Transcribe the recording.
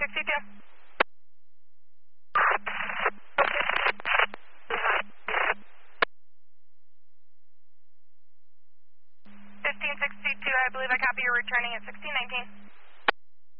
1562. 1562, I believe I copy you're returning at 1619.